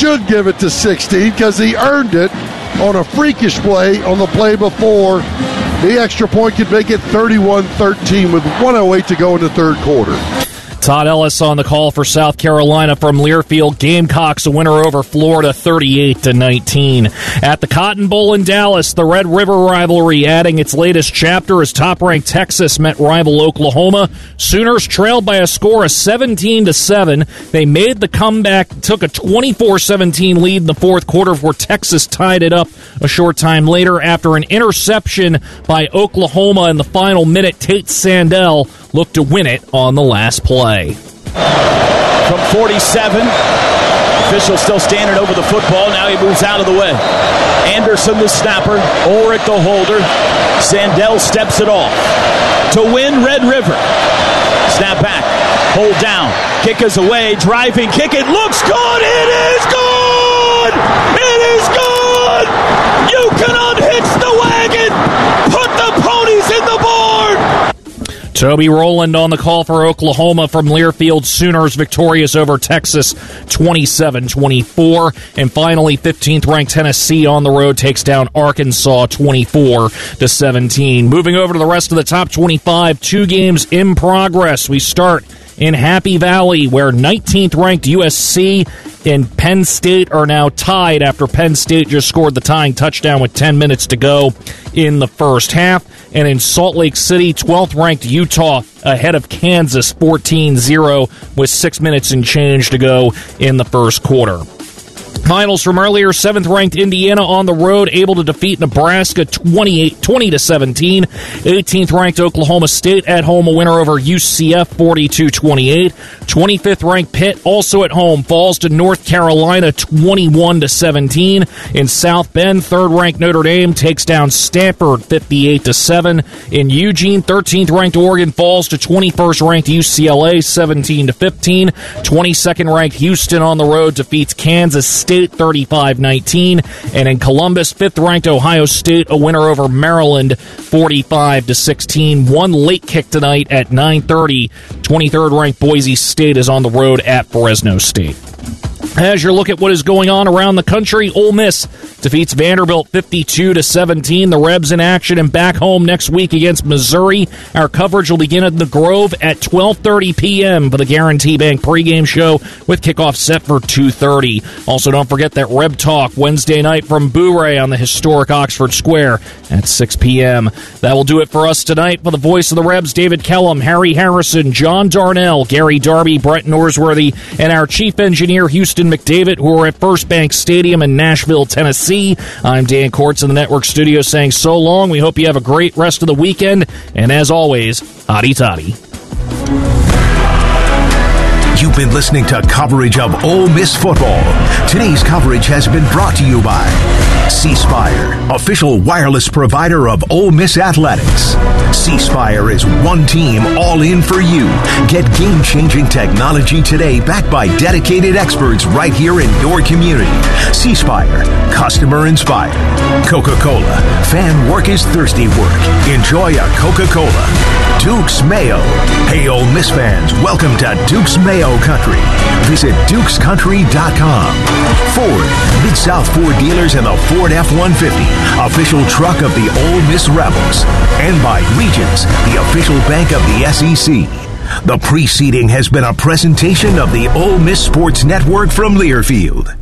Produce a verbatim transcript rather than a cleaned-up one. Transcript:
should give it to sixteen because he earned it on a freakish play on the play before. The extra point could make it thirty-one thirteen with one oh eight to go in the third quarter. Todd Ellis on the call for South Carolina from Learfield. Gamecocks a winner over Florida thirty-eight to nineteen. At the Cotton Bowl in Dallas, the Red River rivalry adding its latest chapter as top-ranked Texas met rival Oklahoma. Sooners trailed by a score of seventeen to seven. They made the comeback, took a twenty-four seventeen lead in the fourth quarter before Texas tied it up a short time later after an interception by Oklahoma in the final minute. Tate Sandell looked to win it on the last play. From forty-seven, official still standing over the football. Now he moves out of the way. Anderson the snapper, Ulrich the holder. Sandell steps it off to win Red River. Snap back, hold down, kick is away, driving kick. It looks good. It is good. It is good. You can unhitch the wagon. Put the ponies in the board. Toby Rowland on the call for Oklahoma from Learfield. Sooners victorious over Texas twenty-seven twenty-four. And finally, fifteenth-ranked Tennessee on the road takes down Arkansas twenty-four to seventeen. Moving over to the rest of the top twenty-five, two games in progress. We start in Happy Valley, where nineteenth-ranked U S C and Penn State are now tied after Penn State just scored the tying touchdown with ten minutes to go in the first half. And in Salt Lake City, twelfth-ranked Utah ahead of Kansas fourteen zero with six minutes and change to go in the first quarter. Finals from earlier, seventh-ranked Indiana on the road, able to defeat Nebraska twenty-eight twenty to seventeen. eighteenth-ranked Oklahoma State at home, a winner over U C F forty-two twenty-eight. twenty-fifth-ranked Pitt, also at home, falls to North Carolina twenty-one to seventeen. In South Bend, third-ranked Notre Dame takes down Stanford fifty-eight to seven. In Eugene, thirteenth-ranked Oregon falls to twenty-first-ranked U C L A seventeen to fifteen. twenty-second-ranked Houston on the road defeats Kansas State thirty-five nineteen. And in Columbus, fifth-ranked Ohio State a winner over Maryland forty-five to sixteen. One late kick tonight at nine thirty. twenty-third-ranked Boise State is on the road at Fresno State. As you look at what is going on around the country, Ole Miss defeats Vanderbilt fifty-two to seventeen. The Rebs in action and back home next week against Missouri. Our coverage will begin at the Grove at twelve thirty p.m. for the Guarantee Bank pregame show with kickoff set for two thirty. Also, don't forget that Reb Talk Wednesday night from Boo-Ray on the historic Oxford Square at six p.m. That will do it for us tonight. For the voice of the Rebs, David Kellum, Harry Harrison, John Darnell, Gary Darby, Brett Norsworthy, and our chief engineer, Houston McDavid, who are at First Bank Stadium in Nashville, Tennessee. I'm Dan Kortz in the network studio saying so long. We hope you have a great rest of the weekend. And as always, hotty toddy. You've been listening to coverage of Ole Miss football. Today's coverage has been brought to you by C Spire, official wireless provider of Ole Miss athletics. C Spire is one team all in for you. Get game-changing technology today backed by dedicated experts right here in your community. C Spire, customer inspired. Coca-Cola, fan work is thirsty work. Enjoy a Coca-Cola. Duke's Mayo. Hey, Ole Miss fans, welcome to Duke's Mayo Country. Visit dukes country dot com. Ford, Mid-South Ford dealers and the Ford F one fifty, official truck of the Ole Miss Rebels. And by Regions, the official bank of the S E C. The preceding has been a presentation of the Ole Miss Sports Network from Learfield.